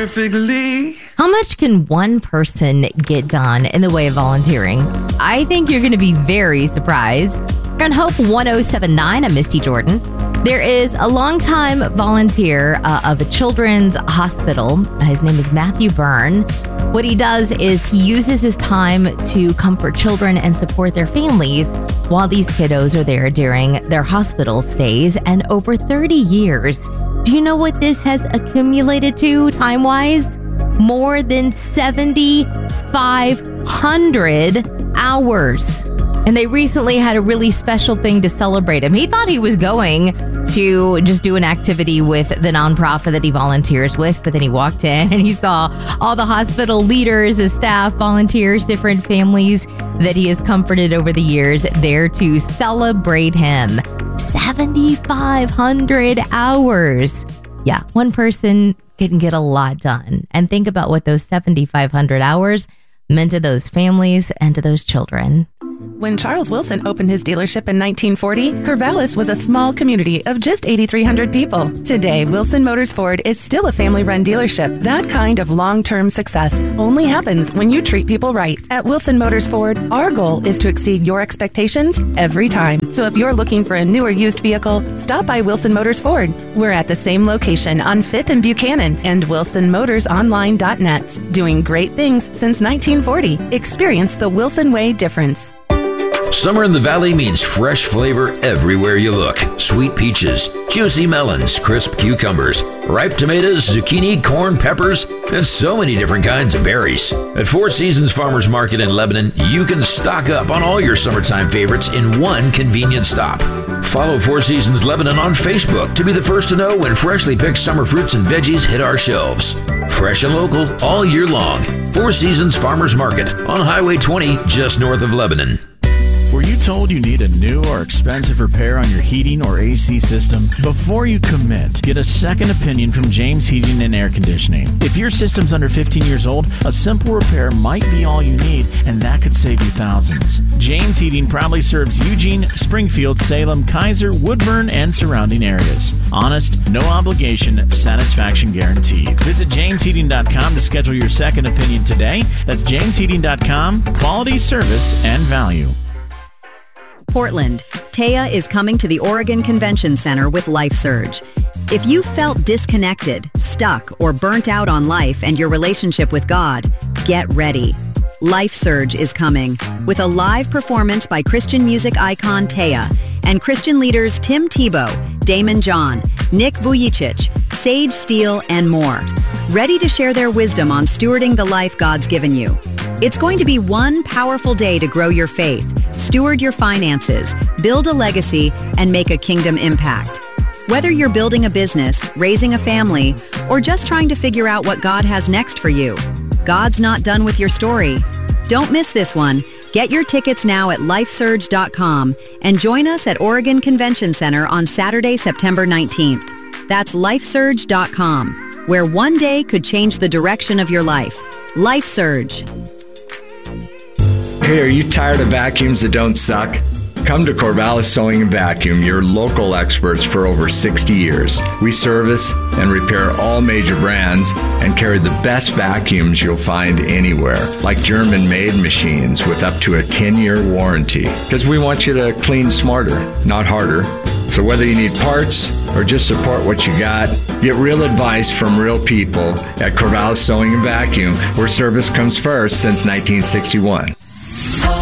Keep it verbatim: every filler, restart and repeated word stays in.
perfectly. How much can one person get done in the way of volunteering? I think you're going to be very surprised. You're on Hope one oh seven point nine. I'm Misty Jordan. There is a longtime volunteer uh, of a children's hospital. His name is Matthew Byrne. What he does is he uses his time to comfort children and support their families while these kiddos are there during their hospital stays. And over thirty years, do you know what this has accumulated to time-wise? More than seven thousand five hundred hours. And they recently had a really special thing to celebrate him. He thought he was going to just do an activity with the nonprofit that he volunteers with, but then he walked in and he saw all the hospital leaders, his staff, volunteers, different families that he has comforted over the years there to celebrate him. seven thousand five hundred hours. Yeah, one person can get a lot done. And think about what those seven thousand five hundred hours meant to those families and to those children. When Charles Wilson opened his dealership in nineteen forty, Corvallis was a small community of just eight thousand three hundred people. Today, Wilson Motors Ford is still a family-run dealership. That kind of long-term success only happens when you treat people right. At Wilson Motors Ford, our goal is to exceed your expectations every time. So if you're looking for a new or used vehicle, stop by Wilson Motors Ford. We're at the same location on fifth and Buchanan and wilson motors online dot net. Doing great things since nineteen forty. Experience the Wilson Way difference. Summer in the Valley means fresh flavor everywhere you look. Sweet peaches, juicy melons, crisp cucumbers, ripe tomatoes, zucchini, corn, peppers, and so many different kinds of berries. At Four Seasons Farmers Market in Lebanon, you can stock up on all your summertime favorites in one convenient stop. Follow Four Seasons Lebanon on Facebook to be the first to know when freshly picked summer fruits and veggies hit our shelves. Fresh and local all year long. Four Seasons Farmers Market on Highway twenty, just north of Lebanon. Were you told you need a new or expensive repair on your heating or A C system? Before you commit, get a second opinion from James Heating and Air Conditioning. If your system's under fifteen years old, a simple repair might be all you need, and that could save you thousands. James Heating proudly serves Eugene, Springfield, Salem, Kaiser, Woodburn, and surrounding areas. Honest, no obligation, satisfaction guarantee. Visit james heating dot com to schedule your second opinion today. That's james heating dot com. Quality, service, and value. Portland, Taya is coming to the Oregon Convention Center with LifeSurge. If you felt disconnected, stuck, or burnt out on life and your relationship with God, get ready. LifeSurge is coming with a live performance by Christian music icon Taya and Christian leaders Tim Tebow, Damon John, Nick Vujicic, Sage Steele, and more. Ready to share their wisdom on stewarding the life God's given you. It's going to be one powerful day to grow your faith, steward your finances, build a legacy, and make a kingdom impact. Whether you're building a business, raising a family, or just trying to figure out what God has next for you, God's not done with your story. Don't miss this one. Get your tickets now at life surge dot com and join us at Oregon Convention Center on Saturday, September nineteenth. That's life surge dot com, where one day could change the direction of your life. LifeSurge. Hey, are you tired of vacuums that don't suck? Come to Corvallis Sewing and Vacuum, your local experts for over sixty years. We service and repair all major brands and carry the best vacuums you'll find anywhere, like German-made machines with up to a ten-year warranty. Because we want you to clean smarter, not harder. So whether you need parts or just support what you got, get real advice from real people at Corvallis Sewing and Vacuum, where service comes first since nineteen sixty-one.